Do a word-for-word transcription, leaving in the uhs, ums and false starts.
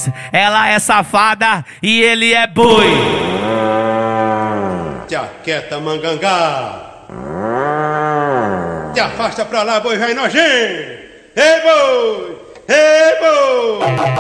dois. Ela é safada e ele é boi. Te aquieta, mangangá. Te afasta pra lá, boi vai nojento. Ei, boi! Ei, boi!